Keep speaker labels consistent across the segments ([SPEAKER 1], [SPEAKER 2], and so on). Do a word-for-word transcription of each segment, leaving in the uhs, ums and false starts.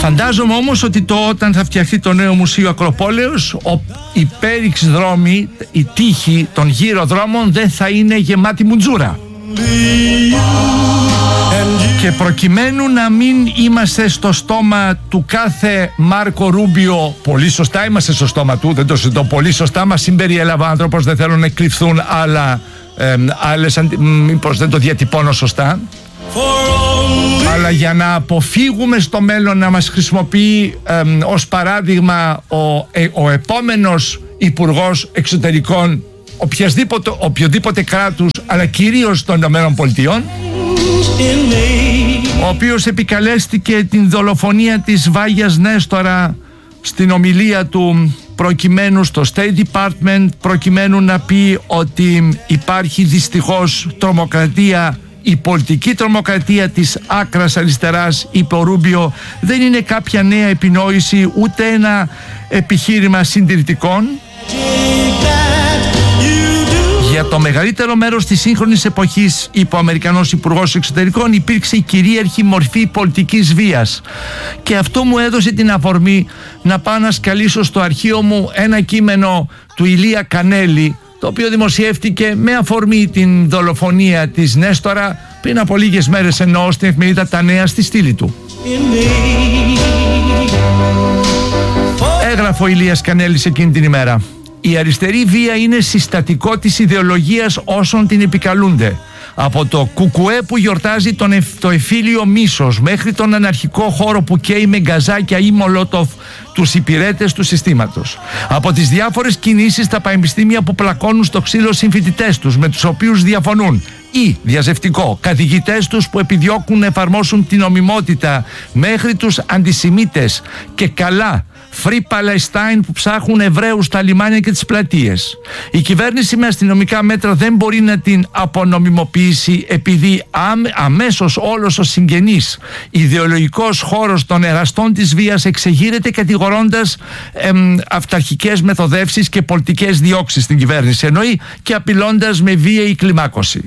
[SPEAKER 1] Φαντάζομαι όμως ότι το όταν θα φτιαχτεί το νέο Μουσείο Ακροπόλεως, ο, οι πέριξ δρόμοι, η τύχη των γύρω δρόμων δεν θα είναι γεμάτη μουτζούρα. Και προκειμένου να μην είμαστε στο στόμα του κάθε Μάρκο Ρούμπιο, πολύ σωστά είμαστε στο στόμα του, δεν το συζητώ, πολύ σωστά μας συμπεριέλαβε ο άνθρωπος, δεν θέλω να εκκλειφθούν άλλα, ε, άλλες, μήπως δεν το διατυπώνω σωστά, αλλά για να αποφύγουμε στο μέλλον να μας χρησιμοποιεί ε, ως παράδειγμα ο, ε, ο επόμενος Υπουργός Εξωτερικών οποιοδήποτε, οποιοδήποτε κράτους, αλλά κυρίως των Ηνωμένων Πολιτειών, ο οποίος επικαλέστηκε την δολοφονία της Βάγιας Νέστορα στην ομιλία του προκειμένου στο State Department, προκειμένου να πει ότι υπάρχει δυστυχώς τρομοκρατία, η πολιτική τρομοκρατία της άκρας αριστεράς, είπε ο Ρούμπιο, δεν είναι κάποια νέα επινόηση ούτε ένα επιχείρημα συντηρητικών. Για το μεγαλύτερο μέρος της σύγχρονης εποχής, είπε ο Αμερικανός Υπουργός Εξωτερικών, υπήρξε η κυρίαρχη μορφή πολιτικής βίας. Και αυτό μου έδωσε την αφορμή να πάω να σκαλίσω στο αρχείο μου ένα κείμενο του Ηλία Κανέλη, το οποίο δημοσιεύτηκε με αφορμή την δολοφονία της Νέστορα πριν από λίγες μέρες, εννοώ στην εφημερίδα Τα Νέα, στη στήλη του. Έγραφε ο Ηλίας Κανέλης εκείνη την ημέρα: η αριστερή βία είναι συστατικό της ιδεολογίας όσων την επικαλούνται. Από το κουκουέ που γιορτάζει τον εφ, το εφήλιο μίσος μέχρι τον αναρχικό χώρο που καίει με γκαζάκια ή μολότοφ τους υπηρέτες του συστήματος. Από τις διάφορες κινήσεις στα πανεπιστήμια που πλακώνουν στο ξύλο συμφοιτητές τους με τους οποίους διαφωνούν, ή διαζευτικό, καθηγητές τους που επιδιώκουν να εφαρμόσουν την νομιμότητα, μέχρι τους αντισημίτες και καλά Free Palestine που ψάχνουν Εβραίους στα λιμάνια και τις πλατείες. Η κυβέρνηση με αστυνομικά μέτρα δεν μπορεί να την απονομιμοποιήσει, επειδή αμέσως όλος ο συγγενής ιδεολογικός χώρος των εραστών της βίας εξεγείρεται κατηγορώντας εμ, αυταρχικές μεθοδεύσεις και πολιτικές διώξεις στην κυβέρνηση, εννοεί, και απειλώντας με βίαιη κλιμάκωση.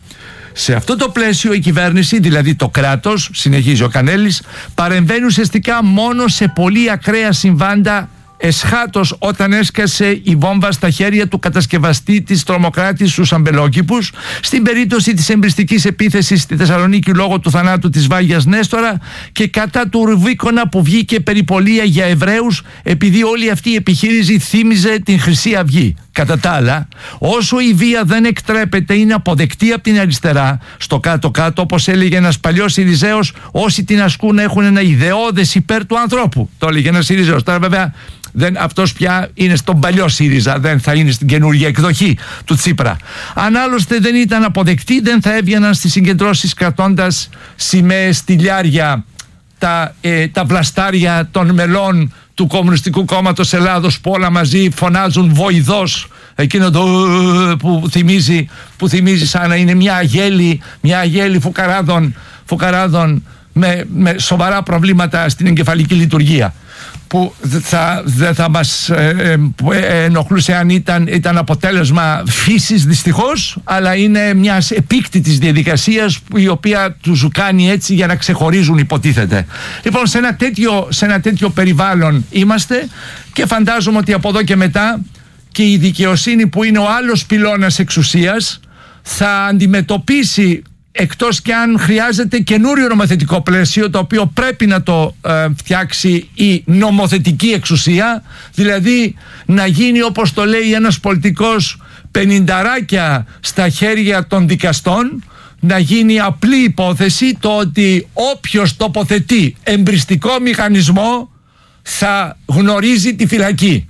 [SPEAKER 1] Σε αυτό το πλαίσιο η κυβέρνηση, δηλαδή το κράτος, συνεχίζει ο Κανέλης, παρεμβαίνει ουσιαστικά μόνο σε πολύ ακραία συμβάντα, εσχάτως όταν έσκασε η βόμβα στα χέρια του κατασκευαστή της τρομοκράτης στους αμπελόκηπους, στην περίπτωση της εμπριστικής επίθεσης στη Θεσσαλονίκη λόγω του θανάτου της Βάγιας Νέστορα, και κατά του Ρουβίκονα που βγήκε περιπολία για Εβραίους επειδή όλη αυτή η επιχείρηση θύμιζε την Χρυσή Αυγή. Κατά τα άλλα, όσο η βία δεν εκτρέπεται, είναι αποδεκτή από την αριστερά, στο κάτω-κάτω, όπως έλεγε ένας παλιός Συριζέος, όσοι την ασκούν έχουν ένα ιδεώδες υπέρ του ανθρώπου. Το έλεγε ένας Συριζέος. Τώρα βέβαια δεν, αυτός πια είναι στον παλιό ΣΥΡΙΖΑ, δεν θα είναι στην καινούργια εκδοχή του Τσίπρα. Αν άλλωστε δεν ήταν αποδεκτή, δεν θα έβγαιναν στις συγκεντρώσεις κρατώντας σημαίες, στυλιάρια, τα, ε, τα βλαστάρια των μελών του Κομμουνιστικού Κόμματος Ελλάδος που όλα μαζί φωνάζουν βοηδός, εκείνο το που θυμίζει, που θυμίζει σαν να είναι μια αγέλη, μια αγέλη φουκαράδων, φουκαράδων με, με σοβαρά προβλήματα στην εγκεφαλική λειτουργία, που θα, δεν θα μας ε, ε, ενοχλούσε αν ήταν, ήταν αποτέλεσμα φύσης δυστυχώς, αλλά είναι μιας επίκτητης διαδικασίας η οποία τους κάνει έτσι για να ξεχωρίζουν, υποτίθεται. Λοιπόν, σε ένα τέτοιο, σε ένα τέτοιο περιβάλλον είμαστε, και φαντάζομαι ότι από εδώ και μετά και η δικαιοσύνη, που είναι ο άλλος πυλώνας εξουσίας, θα αντιμετωπίσει, εκτός και αν χρειάζεται καινούριο νομοθετικό πλαίσιο, το οποίο πρέπει να το ε, φτιάξει η νομοθετική εξουσία, δηλαδή να γίνει, όπως το λέει ένας πολιτικός, πενηνταράκια στα χέρια των δικαστών, να γίνει απλή υπόθεση το ότι όποιος τοποθετεί εμπριστικό μηχανισμό θα γνωρίζει τη φυλακή.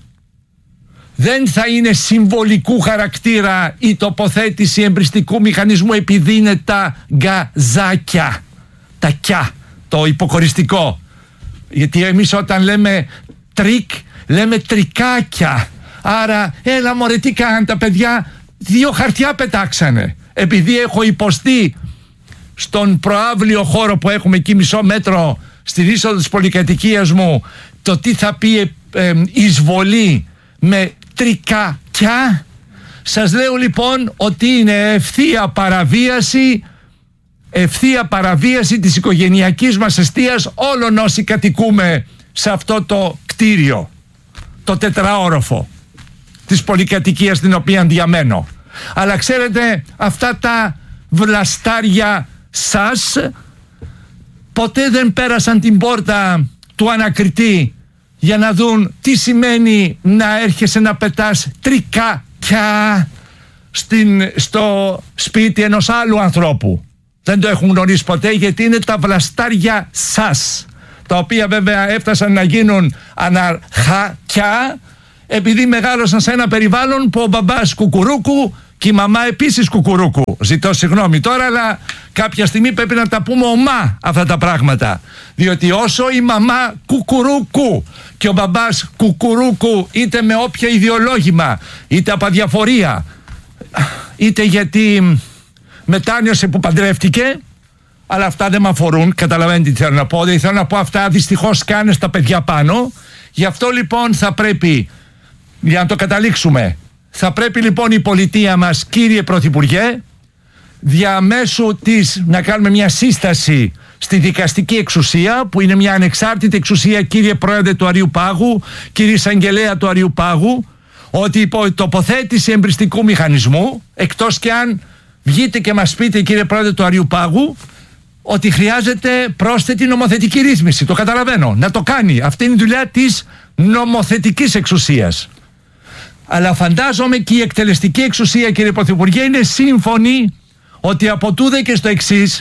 [SPEAKER 1] Δεν θα είναι συμβολικού χαρακτήρα η τοποθέτηση εμπριστικού μηχανισμού επειδή είναι τα γκαζάκια, τα κιά, το υποκοριστικό. Γιατί εμείς όταν λέμε τρίκ, λέμε τρικάκια. Άρα έλα μωρέ, τι κάνουν τα παιδιά, δύο χαρτιά πετάξανε. Επειδή έχω υποστεί στον προάβλιο χώρο που έχουμε εκεί μισό μέτρο στην είσοδο της πολυκατοικίας μου το τι θα πει ε, ε, εισβολή με τρικάκια. Σας λέω λοιπόν ότι είναι ευθεία παραβίαση ευθεία παραβίαση της οικογενειακής μας εστίας όλων όσοι κατοικούμε σε αυτό το κτίριο, το τετραόροφο της πολυκατοικίας στην οποία διαμένω. Αλλά ξέρετε, αυτά τα βλαστάρια σας ποτέ δεν πέρασαν την πόρτα του ανακριτή για να δουν τι σημαίνει να έρχεσαι να πετάς τρικάκια στην, στο σπίτι ενός άλλου ανθρώπου. Δεν το έχουν γνωρίσει ποτέ, γιατί είναι τα βλαστάρια σας, τα οποία βέβαια έφτασαν να γίνουν αναρχάκια επειδή μεγάλωσαν σε ένα περιβάλλον που ο μπαμπάς κουκουρούκου και η μαμά επίσης κουκουρούκου. Ζητώ συγγνώμη τώρα, αλλά κάποια στιγμή πρέπει να τα πούμε ομά αυτά τα πράγματα. Διότι όσο η μαμά κουκουρούκου και ο μπαμπάς κουκουρούκου, είτε με όποια ιδεολόγημα, είτε από αδιαφορία, είτε γιατί μετάνιωσε που παντρεύτηκε, αλλά αυτά δεν με αφορούν, καταλαβαίνετε τι θέλω να πω. Δεν θέλω να πω αυτά, δυστυχώς κάνε στα παιδιά πάνω. Γι' αυτό λοιπόν θα πρέπει, για να το καταλήξουμε, θα πρέπει λοιπόν η πολιτεία μας, κύριε Πρωθυπουργέ, διαμέσου της να κάνουμε μια σύσταση στη δικαστική εξουσία, που είναι μια ανεξάρτητη εξουσία, κύριε Πρόεδρε του Αριού Πάγου, κύριε Εισαγγελέα του Αριού Πάγου, ότι υπό τοποθέτηση εμπριστικού μηχανισμού, εκτός και αν βγείτε και μας πείτε, κύριε Πρόεδρε του Αριού Πάγου, ότι χρειάζεται πρόσθετη νομοθετική ρύθμιση. Το καταλαβαίνω. Να το κάνει. Αυτή είναι η δουλειά της νομοθετικής εξουσίας. Αλλά φαντάζομαι και η εκτελεστική εξουσία, κύριε Πρωθυπουργέ, είναι σύμφωνη ότι από τούδε και στο εξής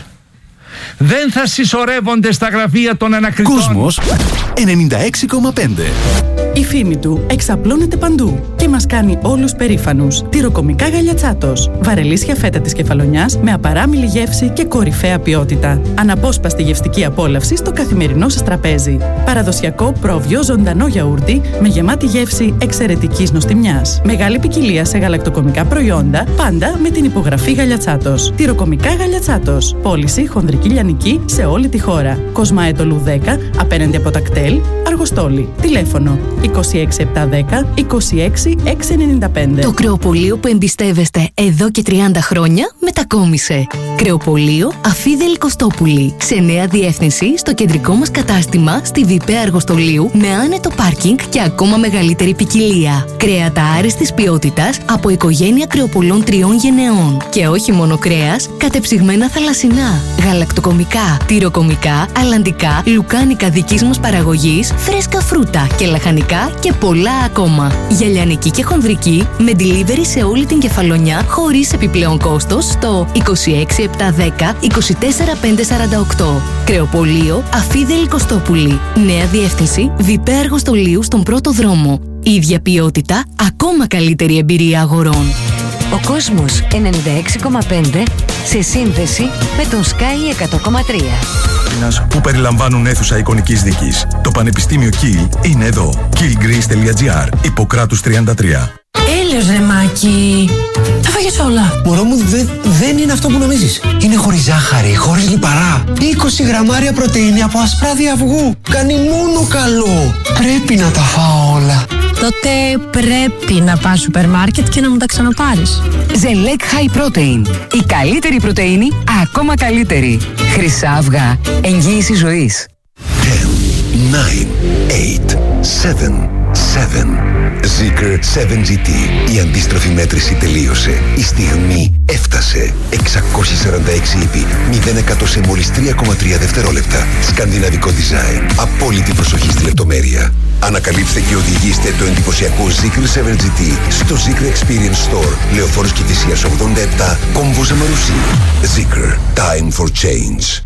[SPEAKER 1] δεν θα συσσωρεύονται στα γραφεία των ανακριτών.
[SPEAKER 2] Κόσμος ενενήντα έξι κόμμα πέντε.
[SPEAKER 3] Η φήμη του εξαπλώνεται παντού και μας κάνει όλους περήφανους. Τυροκομικά Γαλιατσάτος. Βαρελίσια φέτα της Κεφαλονιάς με απαράμιλη γεύση και κορυφαία ποιότητα. Αναπόσπαστη γευστική απόλαυση στο καθημερινό σας τραπέζι. Παραδοσιακό πρόβιο ζωντανό γιαούρτι με γεμάτη γεύση εξαιρετικής νοστιμιάς. Μεγάλη ποικιλία σε γαλακτοκομικά προϊόντα, πάντα με την υπογραφή Γαλιατσάτος. Τυροκομικά Γαλιατσάτος. Πώληση χονδρική λιανική σε όλη τη χώρα. Κοσμαέτολου δέκα, απέναντι από τα κτέλ, Αργοστόλη. Τηλέφωνο είκοσι έξι επτακόσια δέκα είκοσι έξι εξακόσια ενενήντα πέντε.
[SPEAKER 4] Το κρεοπωλείο που εμπιστεύεστε εδώ και τριάντα χρόνια μετακόμισε. Κρεοπωλείο Αφίδελη Κωστόπουλη. Σε νέα διεύθυνση στο κεντρικό μας κατάστημα στη Βιπέ Αργοστολίου με άνετο πάρκινγκ και ακόμα μεγαλύτερη ποικιλία. Κρέατα άριστης ποιότητας από οικογένεια κρεοπολών τριών γενεών. Και όχι μόνο κρέας, κατεψυγμένα θαλασσινά, γαλακτοκομικά, τυροκομικά, αλλαντικά, λουκάνικα δικής μας παραγωγής, φρέσκα φρούτα και λαχανικά και πολλά ακόμα. Για λιανική και χονδρική με delivery σε όλη την Κεφαλονιά χωρίς επιπλέον κόστος στο είκοσι έξι επτακόσια δέκα είκοσι τέσσερα πεντακόσια σαράντα οκτώ. Κρεοπωλείο Αφίδελη Κωστόπουλη. Νέα διεύθυνση Βιπέ Αργοστολίου στον πρώτο δρόμο. Ίδια ποιότητα, ακόμα καλύτερη εμπειρία αγορών.
[SPEAKER 5] Ο Κόσμος ενενήντα έξι κόμμα πέντε σε σύνδεση με τον Sky εκατό κόμμα τρία.
[SPEAKER 2] Που περιλαμβάνουν αίθουσα εικονικής δίκης. Το Πανεπιστήμιο Kiel είναι εδώ. kiel greece τελεία gr, Ιπποκράτους τριάντα τρία.
[SPEAKER 6] Έλεος ρε Μάκη, τα φάγες όλα.
[SPEAKER 7] Μωρό μου, δε, δεν είναι αυτό που νομίζεις. Είναι χωρίς ζάχαρη, χωρίς λιπαρά. είκοσι γραμμάρια πρωτεΐνη από ασπράδι αυγού. Κάνει μόνο καλό. Πρέπει να τα φάω όλα.
[SPEAKER 6] Τότε πρέπει να πας σούπερ μάρκετ και να μου τα ξαναπάρεις.
[SPEAKER 8] Ζελέκ High Protein. Η καλύτερη πρωτεΐνη, ακόμα καλύτερη. Χρυσά αυγά. Εγγύηση ζωής.
[SPEAKER 9] δέκα, εννιά, οκτώ, επτά, επτά. Zeekr σέβεν τζι τι. Η αντίστροφη μέτρηση τελείωσε. Η στιγμή έφτασε. εξακόσια σαράντα έξι ύπη, μηδέν εκατό σε μόλις τρία κόμμα τρία δευτερόλεπτα. Σκανδιναβικό design. Απόλυτη προσοχή στη λεπτομέρεια. Ανακαλύψτε και οδηγήστε το εντυπωσιακό Zeekr σέβεν τζι τι στο Zeekr Experience Store. Λεωφόρος Κηφισίας ογδόντα επτά, Κόμβος Αμαρουσί. Zeekr. Time for change.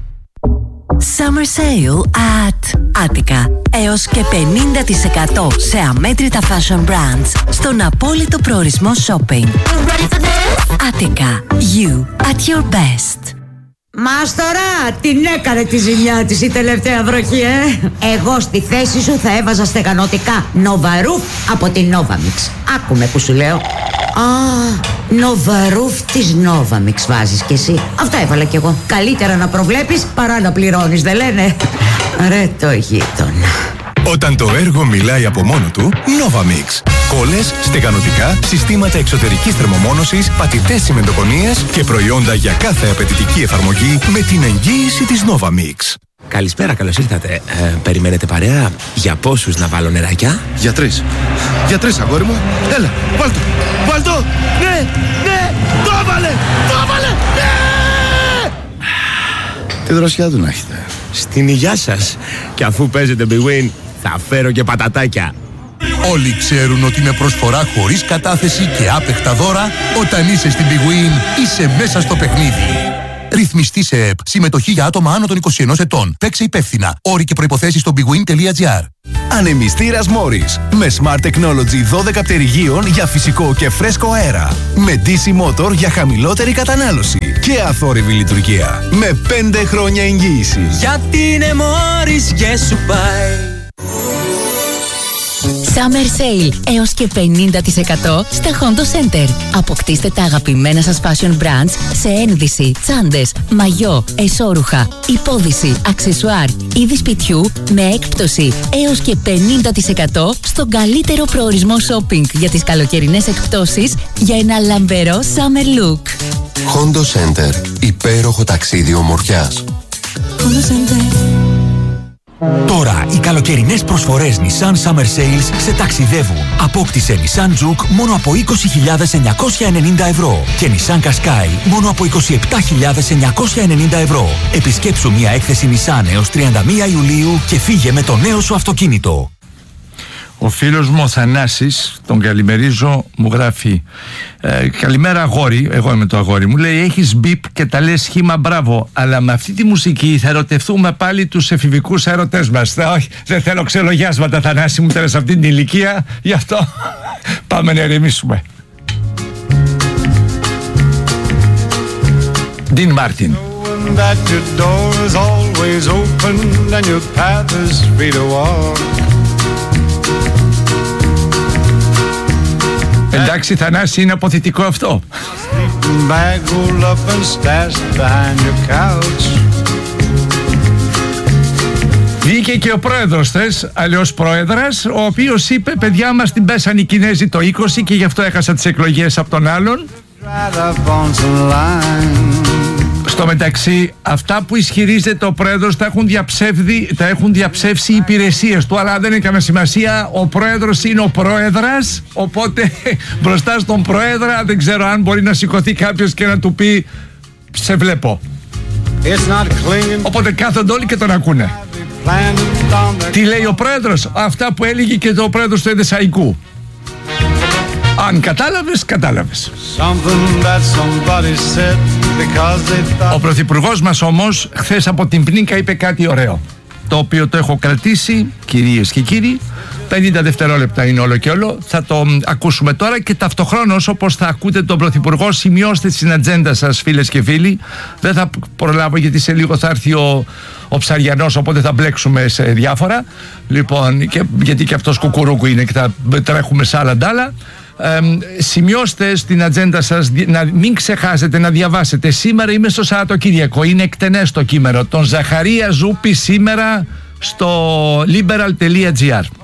[SPEAKER 5] Summer Sale at Attica. Έως και πενήντα τοις εκατό σε αμέτρητα fashion brands στον απόλυτο προορισμό shopping. Attica. You at your best.
[SPEAKER 10] Μάστορα, την έκανε τη ζημιά της η τελευταία βροχή, ε! Εγώ στη θέση σου θα έβαζα στεγανωτικά Novaroof από την Novamix. Άκουμε που σου λέω. Α, Novaroof της Novamix βάζεις κι εσύ. Αυτά έβαλα κι εγώ. Καλύτερα να προβλέπεις παρά να πληρώνεις, δεν λένε? Ρε το γείτονα.
[SPEAKER 2] Όταν το έργο μιλάει από μόνο του, Novamix. κόλλες, στεγανοτικά, συστήματα εξωτερικής θερμομόνωσης, πατητές τσιμεντοκονίες και προϊόντα για κάθε απαιτητική εφαρμογή με την εγγύηση της Novamix.
[SPEAKER 11] Καλησπέρα, καλώς ήρθατε. Ε, περιμένετε παρέα? Για πόσους να βάλω νεράκια?
[SPEAKER 12] Για τρεις. Για τρεις, αγόρι μου. Έλα, βάλ' το. Βάλ' το. Ναι, ναι, το έβαλε, το έβαλε, ναι! Τι δροσιά του να έχετε.
[SPEAKER 11] Στην υγειά σας. Και αφού παίζετε Big Win, θα φέρω και πατατάκια.
[SPEAKER 2] Όλοι ξέρουν ότι με προσφορά χωρίς κατάθεση και άπεχτα δώρα, όταν είσαι στην Big Win, είσαι μέσα στο παιχνίδι. Ρυθμιστή σε ΕΠ. Συμμετοχή για άτομα άνω των είκοσι ενός ετών. Παίξε υπεύθυνα. Όροι και προϋποθέσεις στο bigwin τελεία gr.
[SPEAKER 13] Ανεμιστήρας Morris. Με Smart Technology δώδεκα πτερυγίων για φυσικό και φρέσκο αέρα. Με ντι σι Motor για χαμηλότερη κατανάλωση. Και αθόρυβη λειτουργία. Με πέντε χρόνια εγγύηση.
[SPEAKER 14] Γιατί είναι Morris και σου πάει.
[SPEAKER 4] Summer Sale έως και πενήντα τοις εκατό στα Hondo Center. Αποκτήστε τα αγαπημένα σας fashion brands σε ένδυση, τσάντες, μαγιό, εσώρουχα, υπόδυση, αξεσουάρ, είδη σπιτιού με έκπτωση έως και πενήντα τοις εκατό στον καλύτερο προορισμό shopping για τις καλοκαιρινές εκπτώσεις για ένα λαμπερό summer look.
[SPEAKER 9] Hondo Center. Υπέροχο ταξίδι ομορφιάς.
[SPEAKER 4] Hondo Center.
[SPEAKER 15] Τώρα οι καλοκαιρινές προσφορές Nissan Summer Sales σε ταξιδεύουν. Απόκτησε Nissan Juke μόνο από είκοσι χιλιάδες εννιακόσια ενενήντα ευρώ και Nissan Qashqai μόνο από είκοσι επτά χιλιάδες εννιακόσια ενενήντα ευρώ. Επισκέψου μια έκθεση Nissan έως τριάντα μία Ιουλίου και φύγε με το νέο σου αυτοκίνητο.
[SPEAKER 1] Ο φίλος μου ο Θανάσης, τον καλημερίζω, μου γράφει ε, καλημέρα αγόρι, εγώ είμαι το αγόρι μου, λέει έχεις μπιπ και τα λες σχήμα μπράβο, αλλά με αυτή τη μουσική θα ερωτευτούμε πάλι τους εφηβικούς έρωτες μας. Όχι, δεν θέλω ξελογιάσματα Θανάση μου, τώρα σε αυτή την ηλικία, γι' αυτό πάμε να ηρεμήσουμε. Dean Martin. Εντάξει Θανάση, είναι αποθητικό αυτό. Βγήκε και ο πρόεδρος θες, αλλιώς πρόεδρας, ο οποίος είπε παιδιά μας την πέσαν οι Κινέζοι το είκοσι και γι' αυτό έχασα τις εκλογές από τον άλλον. Στο μεταξύ, αυτά που ισχυρίζεται ο πρόεδρος τα έχουν, τα έχουν διαψεύσει οι υπηρεσίες του, αλλά δεν έκανε σημασία. Ο πρόεδρος είναι ο πρόεδρας, οπότε μπροστά στον πρόεδρα δεν ξέρω αν μπορεί να σηκωθεί κάποιος και να του πει σε βλέπω. Οπότε κάθονται όλοι και τον ακούνε. Τι λέει ο πρόεδρος? Αυτά που έλεγε και το πρόεδρος του Εδεσαϊκού. Αν κατάλαβες, κατάλαβες. Ο πρωθυπουργός μας όμως χθες από την Πνίκα είπε κάτι ωραίο, το οποίο το έχω κρατήσει, κυρίες και κύριοι. πενήντα δευτερόλεπτα είναι όλο και όλο. Θα το ακούσουμε τώρα και ταυτοχρόνως, όπως θα ακούτε τον πρωθυπουργό, σημειώστε στην ατζέντα σας φίλες και φίλοι. Δεν θα προλάβω γιατί σε λίγο θα έρθει ο, ο Ψαριανός, οπότε θα μπλέξουμε σε διάφορα. Λοιπόν, και, γιατί και αυτός κουκουρούκου είναι και θα τρέχουμε σε άλλα ντάλα. Ε, σημειώστε στην ατζέντα σας να μην ξεχάσετε να διαβάσετε. Σήμερα είμαι στο Σαββατοκύριακο, είναι εκτενές το κείμενο τον Ζαχαρία Ζούπη σήμερα στο liberal τελεία gr.